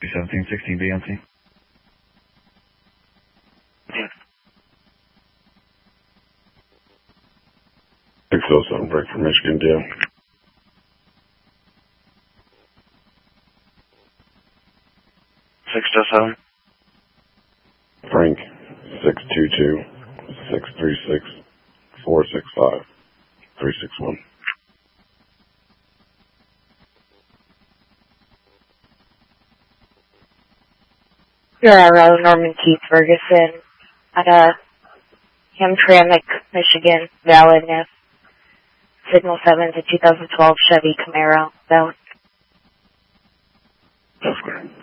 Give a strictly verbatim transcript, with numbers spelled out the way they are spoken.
seventeen sixteen B N C. six oh seven, break for Michigan, deal. six oh seven. Frank, six two two, six three six, four six five, three six one. You're at uh, Norman Keith Ferguson at uh, Hamtramck, Michigan, valid N I F. Signal seven to two thousand twelve Chevy Camaro, valid. That's great.